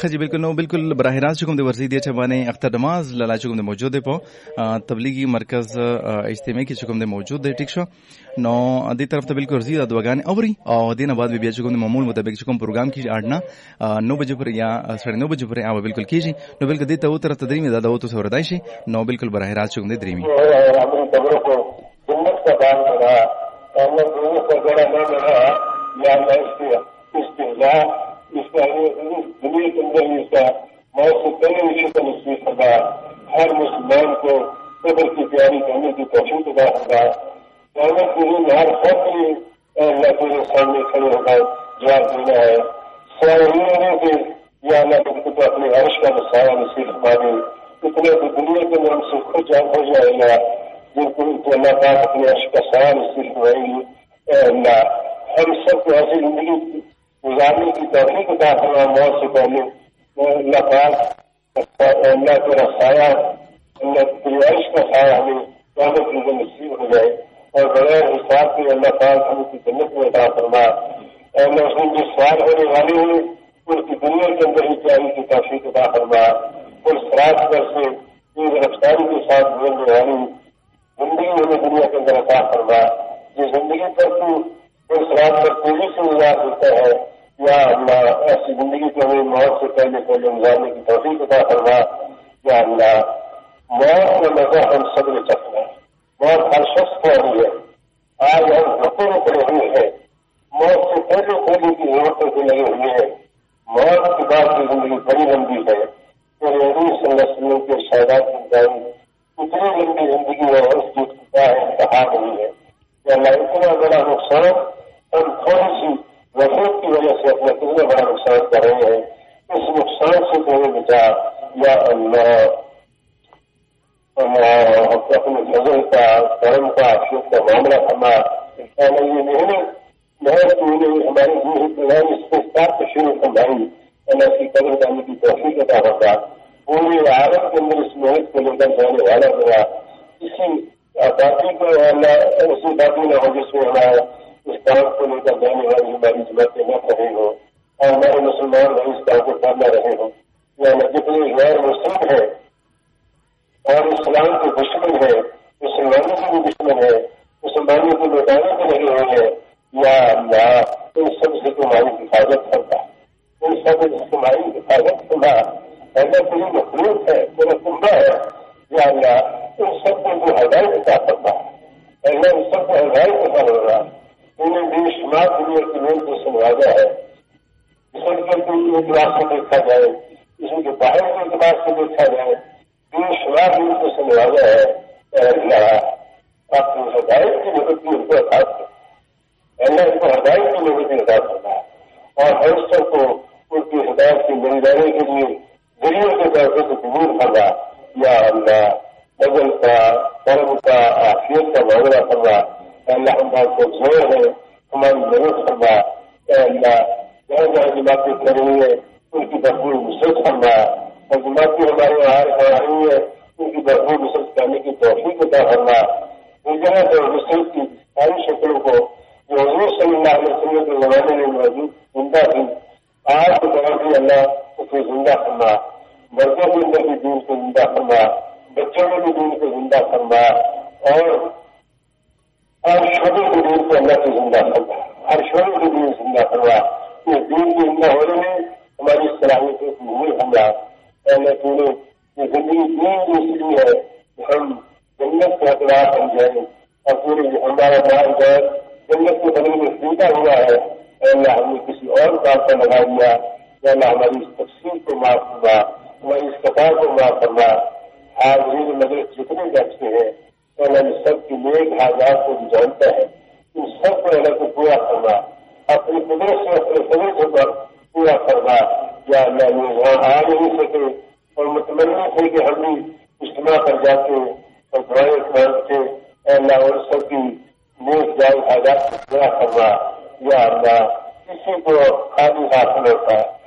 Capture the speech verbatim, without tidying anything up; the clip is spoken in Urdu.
خجی بالکل نو بالکل براہ راست چکم دے ورزی دے چبانے اختر نماز لالا چکم دے موجود دے پو تبلیغی مرکز اجتماعی کی چکم دے موجود دے ٹھیک شو نو دی طرف تے بالکل ورزی دا دعاگان اوری اور دین بعد بھی بیا چکم دے معمول مطابق چکم پروگرام کی آڑنا نو بجے پر یا ساڑھے نو بجے پر آ بالکل کیجی نو بالکل دی تو طرف تدریمی دا دو تو سوردائشی نو بالکل براہ راست چکم دے دریمی اپنی قبروں کو جنت کا دان کرا اور لوگوں کو بڑا نہ رہا یا اللہ اس کے استغفار اس کا دنیا کے اندر اس کا موت سے پہلے اسی کا نصیب کرنا ہر مسلمان کو قبر کی تیاری کرنے کی توفیق عطا کرنا قیامت کے دن ہر خود کے لیے اللہ کے سامنے کھڑے ہو کر جواب دینا ہے سوال یہ ہونے کہ یا اللہ تم کو اپنے عرش کا سایہ نصیب فرما دے اتنے تو دنیا کے اندر ہم سے خود جان ہو جائے گا جن کو اللہ پاک اپنے عرش کا سایہ نصیب فرمائے گی اے اللہ ہم سب کو ایسی زندگی گزارنے کی توفیق عطا کرنا موت سے پہلے اللہ پاک اللہ تیرا سایہ اللہ تیری عرش کا سایہ ہمیں قیامت کے دن نصیب ہو جائے اور بغیر حساب کے اللہ پاک ہمیں کی جنت میں عطا فرما اللہ اس میں جو سوال ہونے والے ہیں ان کی دنیا کے اندر ہی تیاری کی توفیق عطا فرما اور سراج پر سے ایک رفتاری کے ساتھ گزرنے والی زندگی ہمیں دنیا کے اندر عطا فرما یہ زندگی پر تو اور سراج پر تیزی سے گزار دیتا ہے یا اللہ ایسی زندگی کو ہمیں موت سے پہلے پہلے گزارنے کی توفیق عطا فرما یا اللہ موت کا مزہ ہم سب نے چکھنا ہے موت ہر شخص کو آئی ہے آج ہم رقوں میں پڑے ہوئے ہیں موت سے پہلے پہلے کی ضرورتوں سے لگے ہوئے ہیں موت کے بعد کی زندگی بڑی لمبی ہے اور نبی صلی اللہ علیہ وسلم کے شہادات کی تعلیم اتنی لمبی زندگی ہے اس کی انتہا نہیں ہے یا اللہ اتنا بڑا نقصان ہم تھوڑی سی وفات کی وجہ سے اپنا کتنا بڑا نقصان کر رہے ہیں اس نقصان سے ہمیں بچا یا اللہ اپنے فضل کا کرم کا عافیت کا معاملہ کرنا یہ محنت محنت نے ہماری استعمال سے شروع کروائی اللہ کی قدر کرنے کی توفیق عطا ہوگا پورے عالم کے اندر اس محنت کو لے کر جانے والا میرا کسی باقی کو اللہ اسی باقی نہ ہو جس میں ہمارا اس کام کو لے کر جانے والی ہماری جماعتیں نہ رہے ہو اور ہمارے مسلمان بھی اس کام کو کرنا رہے ہوں یا جتنے غیر مسلم ہیں اور اسلام کے دشمن ہے مسلمانوں کے بھی دشمن ہے مسلمانوں کو لوٹانے کے لگے ہوئے ہیں یا اللہ ان سب سے تمہاری حفاظت کرتا ان سب سے تمہاری حفاظت کرنا ایسا تیری مخلوق ہے میرا کنبا ہے یا اللہ ان سب کو جو ہدایت عطا کرتا ہے ایسا ان سب کو ہدایت عطا ہوگا انہیں بے شمار دنیا کی لوگ کو سنوازا ہے اس کے اعتبار سے دیکھا جائے اس کے باہر کے اعتبار سے دیکھا جائے بے شمار دنیا کو سنوازا ہے اللہ آپ کو ہدایت کی مدد کی ان کو عطا کرتا اللہ اس کو ہدایت کی مدد کی عطا کرتا ہے اور ہر سب کو ان کی ہدایت کی مل جانے کے لیے ذریعے کے طور سے قبول کرنا یا اللہ بدل کا کرم کا عافیت کا معاملہ کرنا اللہ ہم بات کو زور ہے ہماری مدد کرنا اللہ جہاں جہاں جماعتیں کر رہی ہے ان کی بھرپور مسرت کرنا اور جماعتیں ہمارے یہاں آ رہی ہے ان کی بھرپور مسرت کرنے کی توفیق عطا کرنا اس جگہ پر مسرت کی ساری شکلوں کو جو حضور صلی اللہ علیہ وسلم کے زمانے میں موجود زندہ تھی آج کے دور بھی اللہ اسے زندہ کرنا مردوں کے اندر بھی دین کو زندہ کرنا بچوں میں بھی دین کو زندہ کرنا اور ہر شعبے کے دین کو اللہ کو زندہ کرنا ہر شعبے کے دین زندہ کرنا یہ دین کے زندہ ہونے میں ہماری صلاحیتوں کو نہیں ہوگا پہلے پورے یہ زندگی دین اس لیے ہے کہ ہم جنت کے اطلاع بن جائیں اور پورے ہمارا مال جائے جنت کے بدلے میں ٹوٹا ہوا ہے اللہ ہم نے کسی اور بات کا لگا دیا یا اللہ ہماری اس تفصیل کو معاف کرنا ہماری اس قطار کو معاف کرنا حاضرین مجلس جتنے بیٹھتے ہیں اللہ سب کی نیک حاجات کو بھی جانتا ہے ان سب کو اللہ کو پورا کرنا اپنی قدرت سے اپنے قدرت پر پورا کرنا یا اللہ یہ وہاں آ نہیں سکے اور مطمئن تھے کہ ہم بھی اجتماع پر جاتے اور دعائیں مانگتے اللہ اور سب کی نیک جائز حاجات کو پورا کرنا یا اللہ کسی کو خالی حاصل ہوتا ہے